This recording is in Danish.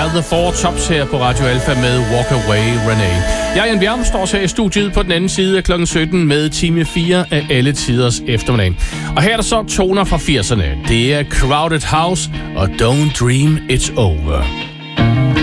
The Four Tops her på Radio Alpha med Walk Away Renee. Jeg, Jan Bjerg, står her i studiet på den anden side af kl. 17 med time 4 af alle tiders eftermiddag. Og her er der så toner fra 80'erne. Det er Crowded House og Don't Dream It's Over.